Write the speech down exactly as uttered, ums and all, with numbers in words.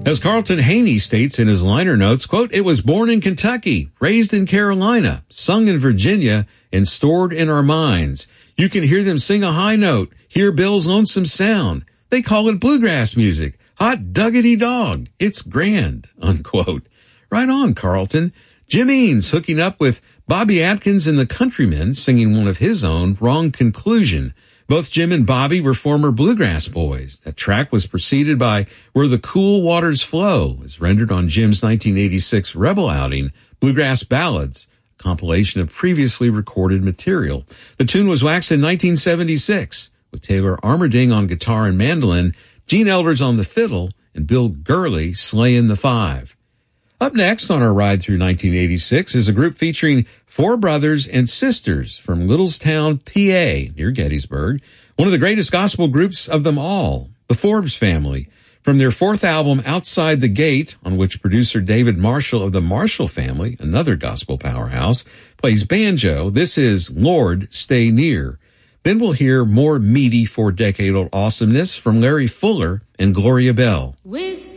As Carlton Haney states in his liner notes, quote, "It was born in Kentucky, raised in Carolina, sung in Virginia, and stored in our minds. You can hear them sing a high note, hear Bill's lonesome sound. They call it bluegrass music. Hot duggity dog. It's grand," unquote. Right on, Carlton. Jim Eanes hooking up with Bobby Atkins and the Countrymen, singing one of his own, Wrong Conclusion. Both Jim and Bobby were former bluegrass boys. That track was preceded by Where the Cool Waters Flow, as rendered on Jim's nineteen eighty-six Rebel outing, Bluegrass Ballads, a compilation of previously recorded material. The tune was waxed in nineteen seventy-six, with Taylor Armerding on guitar and mandolin, Gene Elders on the fiddle, and Bill Gurley slaying the five. Up next on our ride through nineteen eighty-six is a group featuring four brothers and sisters from Littlestown, P A, near Gettysburg, one of the greatest gospel groups of them all, the Forbes Family. From their fourth album, Outside the Gate, on which producer David Marshall of the Marshall Family, another gospel powerhouse, plays banjo, this is Lord, Stay Near. Then we'll hear more meaty four-decade-old awesomeness from Larry Fuller and Gloria Bell. With